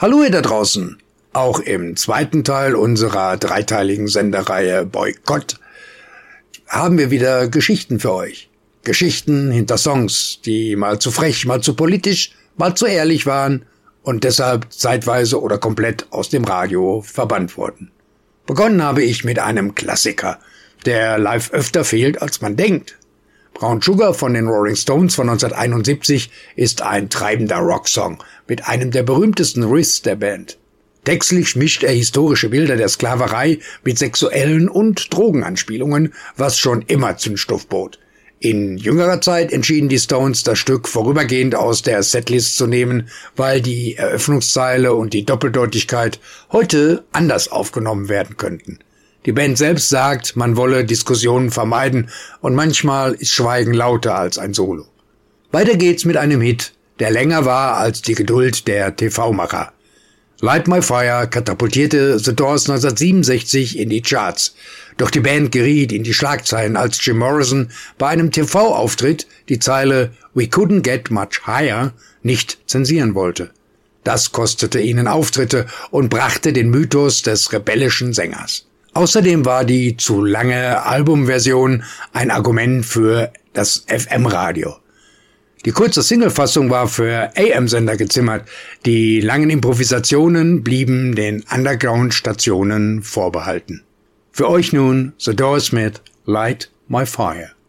Hallo ihr da draußen! Auch im zweiten Teil unserer dreiteiligen Sendereihe Boykott haben wir wieder Geschichten für euch. Geschichten hinter Songs, die mal zu frech, mal zu politisch, mal zu ehrlich waren und deshalb zeitweise oder komplett aus dem Radio verbannt wurden. Begonnen habe ich mit einem Klassiker, der live öfter fehlt, als man denkt. Brown Sugar von den Rolling Stones von 1971 ist ein treibender Rocksong mit einem der berühmtesten Riffs der Band. Textlich mischt er historische Bilder der Sklaverei mit sexuellen und Drogenanspielungen, was schon immer Zündstoff bot. In jüngerer Zeit entschieden die Stones, das Stück vorübergehend aus der Setlist zu nehmen, weil die Eröffnungszeile und die Doppeldeutigkeit heute anders aufgenommen werden könnten. Die Band selbst sagt, man wolle Diskussionen vermeiden und manchmal ist Schweigen lauter als ein Solo. Weiter geht's mit einem Hit, der länger war als die Geduld der TV-Macher. Light My Fire katapultierte The Doors 1967 in die Charts. Doch die Band geriet in die Schlagzeilen, als Jim Morrison bei einem TV-Auftritt die Zeile "We couldn't get much higher" nicht zensieren wollte. Das kostete ihnen Auftritte und brachte den Mythos des rebellischen Sängers. Außerdem war die zu lange Albumversion ein Argument für das FM-Radio. Die kurze Singlefassung war für AM-Sender gezimmert. Die langen Improvisationen blieben den Underground-Stationen vorbehalten. Für euch nun The Doors mit Light My Fire.